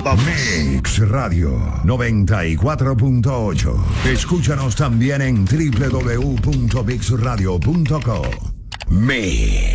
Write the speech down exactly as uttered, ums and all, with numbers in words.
vamos. Mix Radio noventa y cuatro punto ocho. Escúchanos también en doble u doble u doble u punto mix radio punto com. Mix.